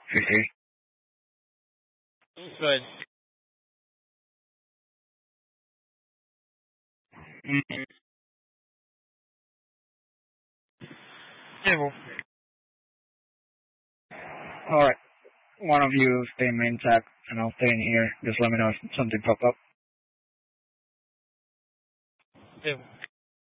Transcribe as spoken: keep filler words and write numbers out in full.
fifty. Good. Mm-hmm. Stable. Alright. One of you stay in main track, and I'll stay in here. Just let me know if something pop up. Stable.